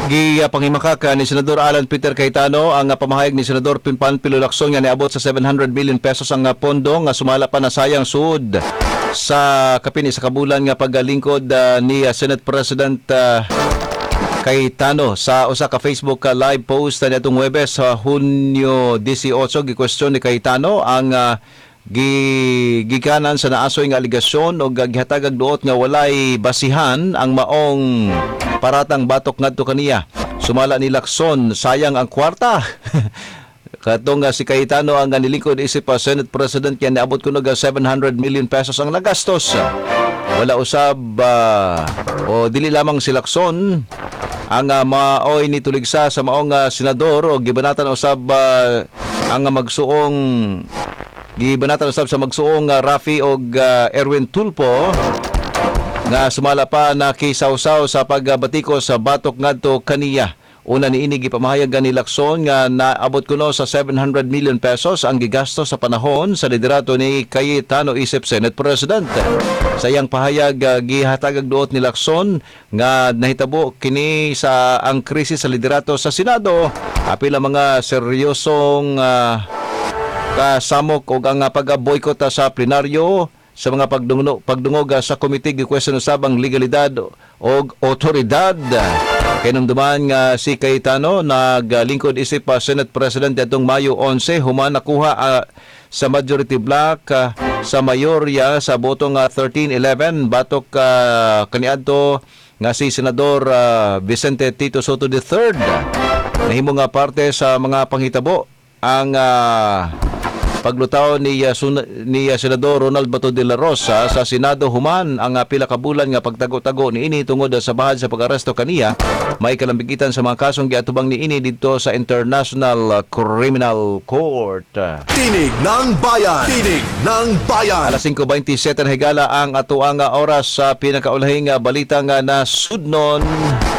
Pangimakaka ni Senador Alan Peter Cayetano ang pamahayag ni Senador Panfilo Lacson nga niabot sa 700 million pesos ang pondo nga sumala pa na sayang suod sa kapin sa kabulan nga pagalingkod ni Senate President Cayetano. Sa usa ka Facebook live post niadtong Huwebes sa Hunyo 18 gikwestiyon ni Cayetano ang gikanan sa naasoy nga aligasyon o gihatag duot nga walay basihan ang maong paratang batok ngadto kaniya. Sumala ni Lacson, sayang ang kwarta. Katong si Cayetano ang nilingkod isip Senate President kaya niabot kuno 700 million pesos ang nagastos. Wala usab o dili lamang si Lacson ang maoy ni tuligsa sa maong senador o gibanatan usab ang magsuong sa magsuong Rafi o Erwin Tulfo nga sumala pa na kisawsaw sa pagbatiko sa batok ngadto kaniya. Una niini gipamahayag ni Lacson nga naabot kuno sa 700 million pesos ang gigastos sa panahon sa liderato ni Cayetano isip Senate President. Sa iyang pahayag gihatag duot ni Lacson nga nahitabo kini sa ang krisis sa liderato sa Senado apil ang mga seryosong kasamok o ang pag-boycott sa plenaryo sa mga pagdungog sa komite gikwestiyon usab ang legalidad o otoridad. Kinumduman nga si Cayetano naglingkod isip Senate President atong Mayo 11 human nakuha sa majority block sa mayorya sa botong 13-11 batok kaniadto nga si Senador Vicente Tito Soto III. Nahimo nga parte sa mga panghitabo ang paglutaw ni Senador Ronald Bato de la Rosa sa Senado human ang pila ka bulan nga pagtago-tago niini tungod sa bahad sa pag-aresto kaniya. May kalambigitan sa mga kasong giatubang niini didto sa International Criminal Court. Tinig ng Bayan! Tinig ng Bayan! Alas 5:27 higala ang atuang oras sa pinakaulahing balita nga nasudnon